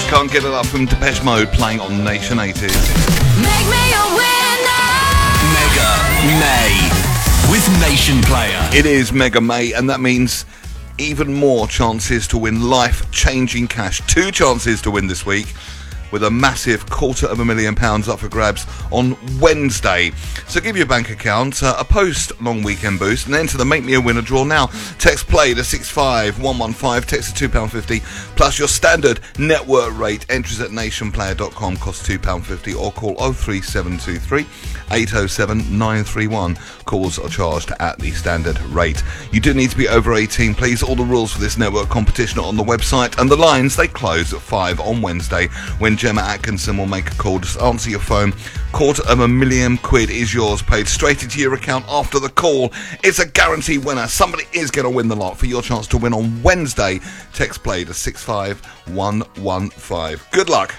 Can't Get It Up from Depeche Mode playing on Nation 80s. Make me a winner. Mega May with Nation Player. It is Mega May, and that means even more chances to win life-changing cash. 2 chances to win this week, with a massive £250,000 up for grabs on Wednesday. So give your bank account a post-long weekend boost and enter the Make Me a Winner draw now. Text play to 65115, text to £2.50, plus your standard network rate. Entries at nationplayer.com, cost £2.50, or call 03723 807 931. Calls are charged at the standard rate. You do need to be over 18, please. All the rules for this network competition are on the website, and the lines, they close at 5 on Wednesday, when Gemma Atkinson will make a call. Just answer your phone. £250,000 is yours, paid straight into your account after the call. It's a guaranteed winner. Somebody is going to win the lot. For your chance to win on Wednesday, text play to 65115. Good luck.